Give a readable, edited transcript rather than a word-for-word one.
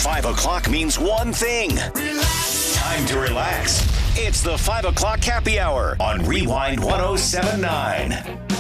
5 o'clock means one thing. Relax. Time to relax. It's the 5 o'clock happy hour on Rewind 1079.